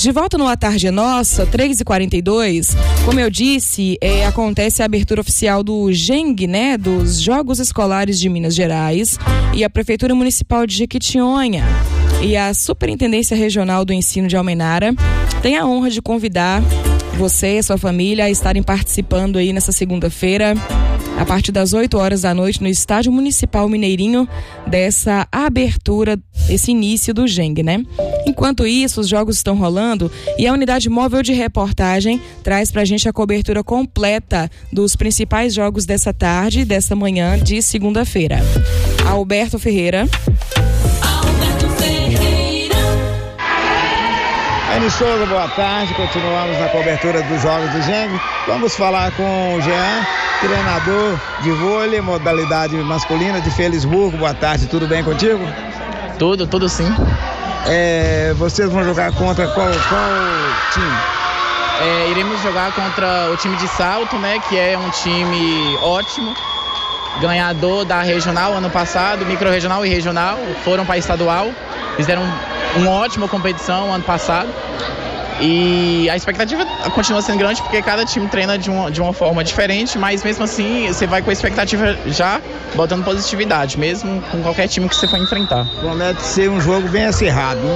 De volta no A Tarde é Nossa, 3h42, como eu disse, acontece a abertura oficial do GENG, né, dos Jogos Escolares de Minas Gerais, e a Prefeitura Municipal de Jequitinhonha e a Superintendência Regional do Ensino de Almenara tem a honra de convidar você e sua família a estarem participando aí nessa segunda-feira, a partir das 8 horas da noite, no Estádio Municipal Mineirinho, dessa abertura, esse início do GENG, né? Enquanto isso, os jogos estão rolando e a unidade móvel de reportagem traz pra gente a cobertura completa dos principais jogos dessa tarde, dessa manhã de segunda-feira. Alberto Ferreira. Eni Souza, boa tarde. Continuamos na cobertura dos jogos do GENG. Vamos falar com o Jean, treinador de vôlei, modalidade masculina de Felisburgo. Boa tarde, tudo bem contigo? Tudo sim. Vocês vão jogar contra qual time? Iremos jogar contra o time de Salto, né, que é um time ótimo, ganhador da regional ano passado, micro-regional e regional, foram para estadual, fizeram uma ótima competição ano passado. E a expectativa continua sendo grande porque cada time treina de uma forma diferente, mas mesmo assim você vai com a expectativa já botando positividade, mesmo com qualquer time que você for enfrentar. Promete ser um jogo bem acirrado, né?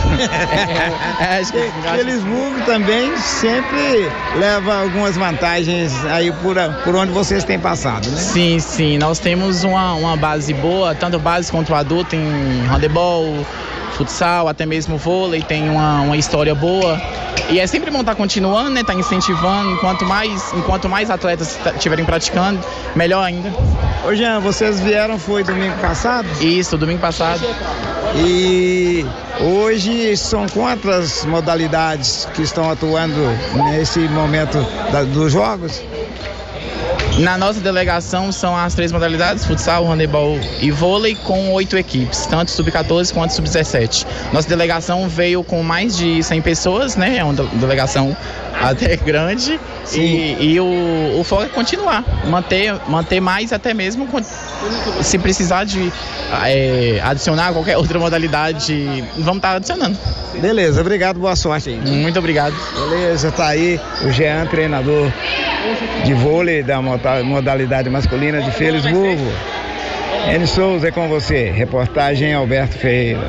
Felisburgo também sempre leva algumas vantagens aí por onde vocês têm passado, né? Sim, nós temos uma base boa, tanto base quanto adulto, em handebol, futsal, até mesmo vôlei, tem uma história boa. E é sempre bom estar continuando, né? Tá incentivando, enquanto mais atletas estiverem praticando, melhor ainda. Ô Jean, vocês vieram, foi domingo passado? Isso, domingo passado. E hoje são quantas modalidades que estão atuando nesse momento dos jogos? Na nossa delegação são as 3 modalidades, futsal, handebol e vôlei, com 8 equipes, tanto sub-14 quanto sub-17. Nossa delegação veio com mais de 100 pessoas, né? É uma delegação até grande. E o foco é continuar, manter mais, até mesmo se precisar de adicionar qualquer outra modalidade, vamos estar adicionando. Beleza, obrigado, boa sorte aí. Muito obrigado. Beleza, tá aí o Jean, treinador de vôlei da modalidade masculina de Felisburgo. Eni Souza, é com você. Reportagem Alberto Ferreira.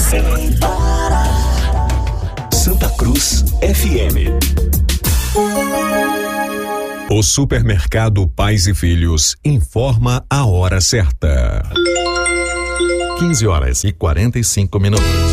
Santa Cruz FM. O supermercado Pais e Filhos informa a hora certa. 15h45.